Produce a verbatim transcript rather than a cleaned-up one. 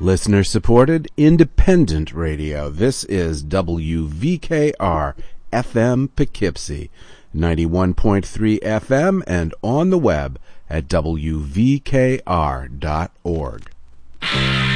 Listener-supported, independent radio. This is W V K R F M Poughkeepsie, ninety-one point three F M, and on the web at W V K R dot org.